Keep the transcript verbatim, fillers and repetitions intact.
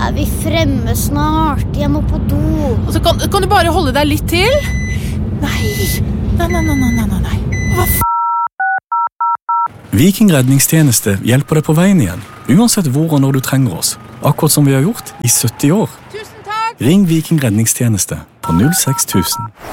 er vi fremme snart? Jeg må på do. Og så kan, kan du bare holde deg litt til? Nei, nei, nei, nei, nei, nei, nei. Hva f***? Viking redningstjeneste hjelper deg på veien igjen, uansett hvor og når du trenger oss. Akkurat som vi har gjort i sytti år. Tusen takk! Ring Viking redningstjeneste på null seks tusen.